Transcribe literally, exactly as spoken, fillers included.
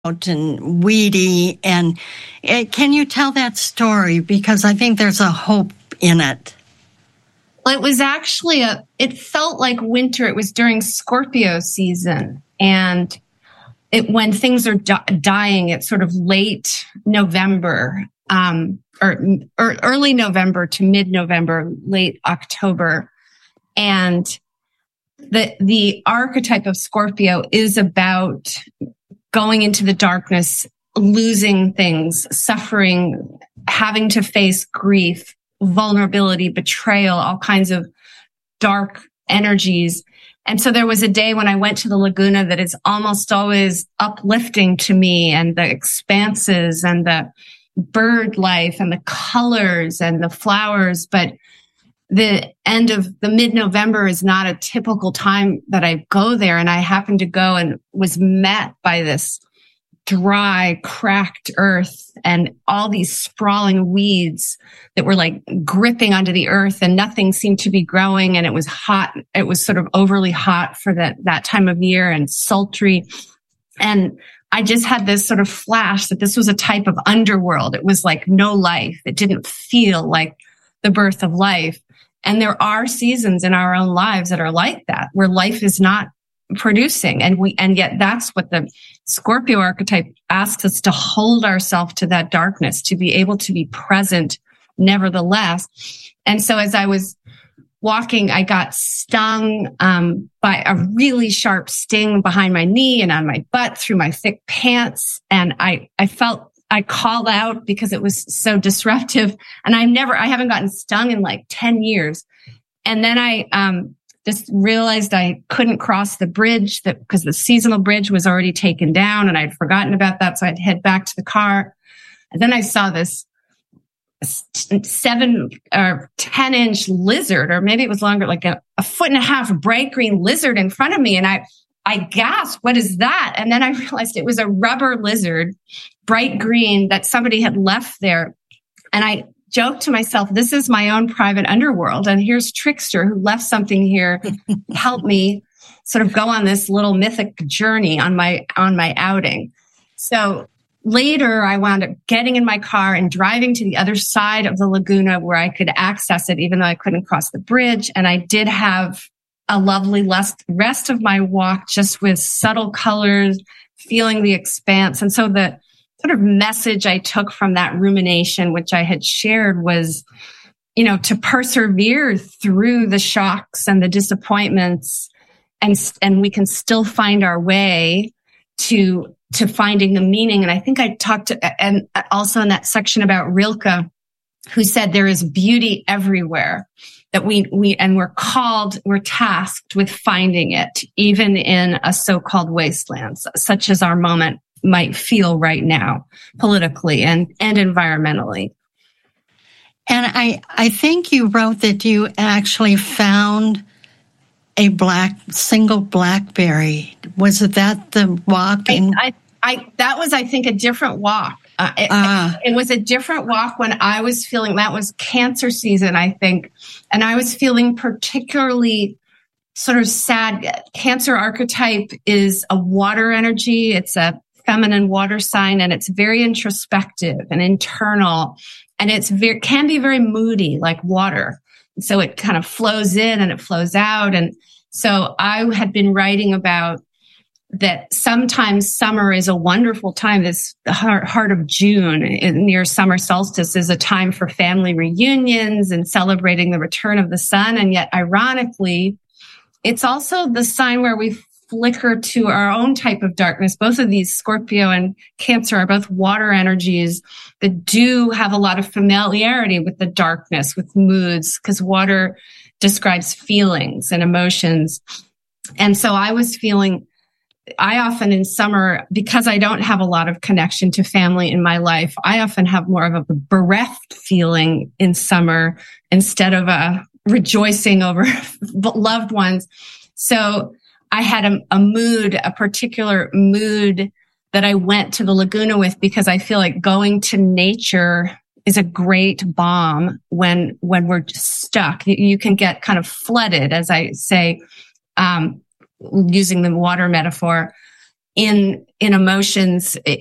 and weedy. And uh, can you tell that story? Because I think there's a hope in it. Well, it was actually a, it felt like winter. It was during Scorpio season. And it, when things are di- dying, it's sort of late November, um, or, or early November to mid-November, late October. And the, the archetype of Scorpio is about going into the darkness, losing things, suffering, having to face grief, vulnerability, betrayal, all kinds of dark energies. And so there was a day when I went to the Laguna that is almost always uplifting to me, and the expanses and the bird life and the colors and the flowers. But the end of the mid-November is not a typical time that I go there. And I happened to go and was met by this dry, cracked earth and all these sprawling weeds that were like gripping onto the earth, and nothing seemed to be growing. And it was hot. It was sort of overly hot for that, that time of year, and sultry. And I just had this sort of flash that this was a type of underworld. It was like no life. It didn't feel like the birth of life. And there are seasons in our own lives that are like that, where life is not producing. And we, and yet that's what the Scorpio archetype asks us, to hold ourselves to that darkness, to be able to be present nevertheless. And so as I was walking, I got stung um, by a really sharp sting behind my knee and on my butt through my thick pants. And I, I felt, I called out because it was so disruptive. And I never, I haven't gotten stung in like ten years. And then I, um, just realized I couldn't cross the bridge, that because the seasonal bridge was already taken down, and I'd forgotten about that. So I'd head back to the car. And then I saw this seven or ten inch lizard, or maybe it was longer, like a, a foot and a half bright green lizard in front of me. And I, I gasped, what is that? And then I realized it was a rubber lizard, bright green, that somebody had left there. And I joked to myself, this is my own private underworld. And here's Trickster, who left something here to help me sort of go on this little mythic journey on my, on my outing. So later I wound up getting in my car and driving to the other side of the Laguna where I could access it, even though I couldn't cross the bridge. And I did have a lovely rest of my walk, just with subtle colors, feeling the expanse. And so the sort of message I took from that rumination, which I had shared, was, you know, to persevere through the shocks and the disappointments, and, and we can still find our way to, to finding the meaning. And I think I talked to, and also in that section about Rilke, who said there is beauty everywhere, that we, we, and we're called, we're tasked with finding it, even in a so-called wasteland, such as our moment might feel right now, politically and, and environmentally. And I, I think you wrote that you actually found a black, single blackberry. Was it that the walk? In- I, I, I, that was, I think, a different walk. Uh, it, ah. it was a different walk when I was feeling, that was Cancer season, I think. And I was feeling particularly sort of sad. Cancer archetype is a water energy. It's a feminine water sign, and it's very introspective and internal, and it's very, can be very moody, like water. So it kind of flows in and it flows out. And so I had been writing about that sometimes summer is a wonderful time. This heart, heart of June, near summer solstice, is a time for family reunions and celebrating the return of the sun. And yet, ironically, it's also the sign where we flicker to our own type of darkness. Both of these, Scorpio and Cancer, are both water energies that do have a lot of familiarity with the darkness, with moods, because water describes feelings and emotions. And so I was feeling, I often in summer, because I don't have a lot of connection to family in my life, I often have more of a bereft feeling in summer instead of a rejoicing over loved ones. So I had a, a mood, a particular mood that I went to the Laguna with, because I feel like going to nature is a great balm when, when we're just stuck. You, you can get kind of flooded, as I say, um, using the water metaphor. in in emotions